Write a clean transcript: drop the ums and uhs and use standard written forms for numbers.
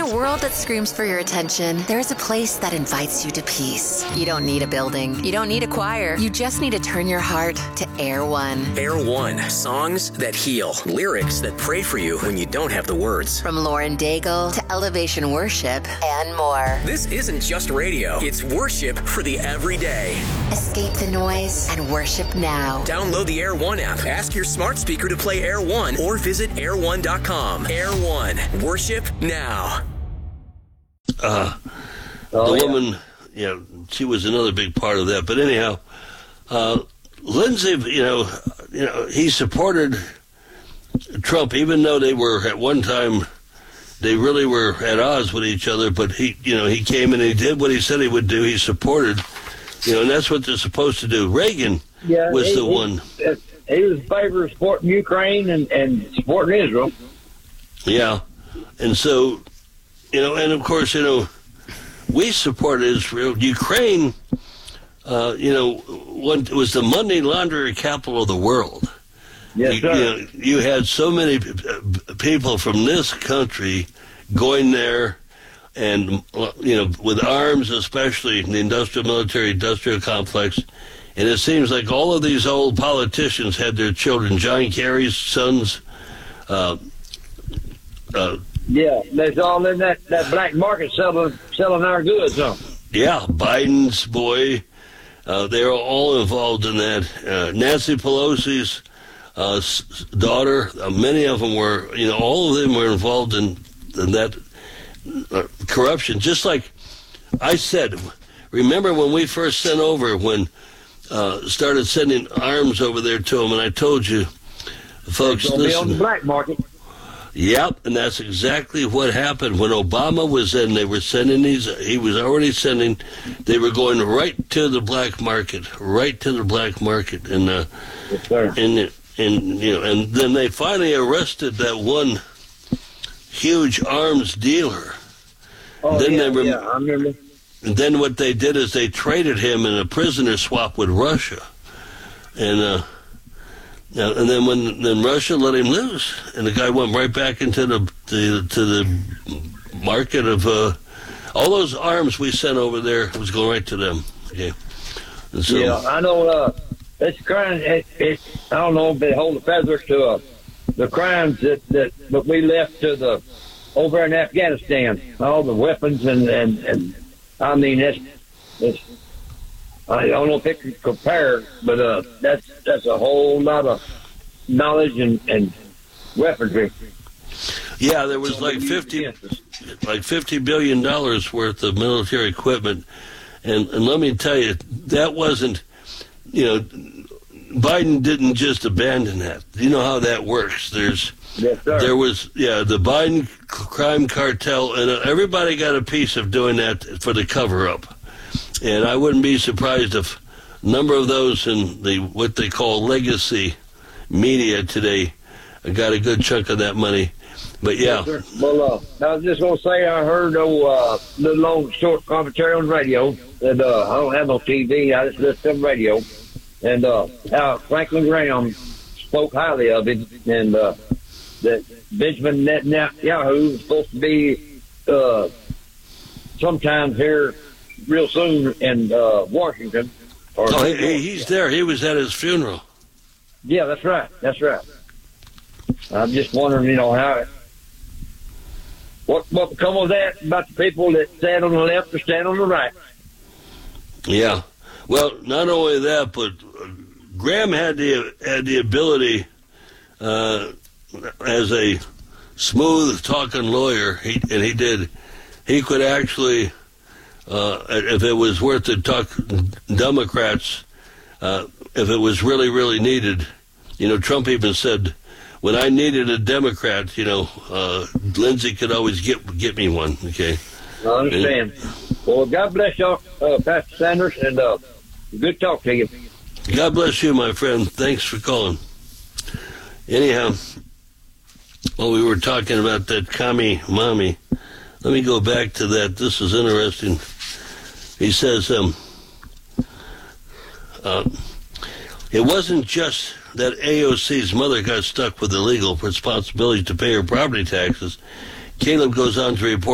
a world that screams for your attention, there's a place that invites you to peace. You don't need a building. You don't need a choir. You just need to turn your heart to Air One. Air One. Songs that heal. Lyrics that pray for you when you don't have the words. From Lauren Daigle to Elevation Worship and more. This isn't just radio. It's worship for the everyday. Escape the noise and worship now. Download the Air One app. Ask your smart speaker to play Air One or visit air1.com. Air One. Worship now. The woman, she was another big part of that. But anyhow, Lindsey, he supported Trump, even though they were at one time, they really were at odds with each other. But he came and he did what he said he would do. He supported, and that's what they're supposed to do. Reagan was the one. He was in favor of supporting Ukraine and supporting Israel. Yeah. And so, and of course, we support Israel. Ukraine, was the money laundering capital of the world. Yes, sir. You had so many people from this country going there and, with arms, especially in the industrial complex. And it seems like all of these old politicians had their children. John Kerry's sons. There's all in that black market selling our goods, huh? Yeah, Biden's boy. They were all involved in that. Nancy Pelosi's daughter. Many of them were. All of them were involved in that corruption. Just like I said. Remember when we first sent over started sending arms over there to them, and I told you, folks, listen. Be on the black market. Yep, and that's exactly what happened. When Obama was in, they were sending these, he was already sending, they were going right to the black market. And, yes, sir. And then they finally arrested that one huge arms dealer. Oh, I remember. And then what they did is they traded him in a prisoner swap with Russia. And then when Russia let him loose, and the guy went right back into the market of all those arms we sent over there was going right to them. Okay. And so, I know. It's crime. I don't know if they hold the feathers to the crimes that we left to over in Afghanistan. All the weapons and I mean it's. I don't know if it can compare, but that's a whole lot of knowledge and weaponry. Yeah, there was like $50 billion worth of military equipment, and let me tell you, that wasn't, Biden didn't just abandon that. You know how that works. Yes, sir. There was, the Biden crime cartel, and everybody got a piece of doing that for the cover-up. And I wouldn't be surprised if a number of those in what they call legacy media today got a good chunk of that money. But yeah. Yes, well, I was just going to say I heard a little long short commentary on the radio that I don't have no TV. I just listen to the radio. And how Franklin Graham spoke highly of it, and that Benjamin Netanyahu is supposed to be sometime here real soon in Washington. He's there. He was at his funeral. Yeah, that's right. I'm just wondering, how what become of that about the people that stand on the left or stand on the right. Yeah. Well, not only that, but Graham had the ability as a smooth talking lawyer, he could actually. If it was worth it, talk Democrats, if it was really, really needed. Trump even said, when I needed a Democrat, Lindsey could always get me one, okay? I understand. Well, God bless y'all, Pastor Sanders, and good talk to you. God bless you, my friend. Thanks for calling. Anyhow, we were talking about that commie mommy. Let me go back to that. This is interesting. He says, it wasn't just that AOC's mother got stuck with the legal responsibility to pay her property taxes. Caleb goes on to report